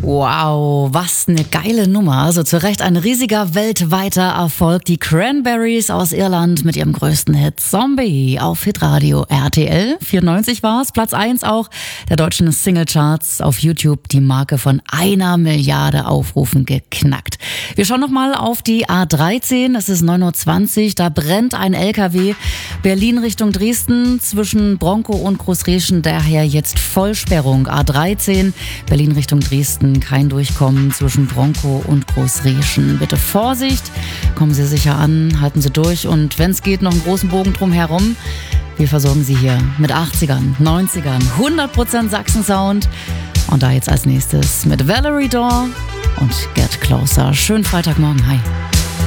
Wow, was eine geile Nummer. Also zu Recht ein riesiger weltweiter Erfolg. Die Cranberries aus Irland mit ihrem größten Hit Zombie auf Hitradio RTL. 94 war's, Platz 1 auch der deutschen Singlecharts, auf YouTube die Marke von 1 Milliarde Aufrufen geknackt. Wir schauen nochmal auf die A13, es ist 9.20 Uhr, da brennt ein LKW. Berlin Richtung Dresden zwischen Bronkow und Großreschen, daher jetzt Vollsperrung. A13, Berlin Richtung Dresden, kein Durchkommen zwischen Bronkow und Großreschen. Bitte Vorsicht, kommen Sie sicher an, halten Sie durch und wenn es geht, noch einen großen Bogen drumherum. Wir versorgen Sie hier mit 80ern, 90ern, 100% Sachsen-Sound. Und da jetzt als nächstes mit Valerie Daw und Get Closer. Schönen Freitagmorgen, hi.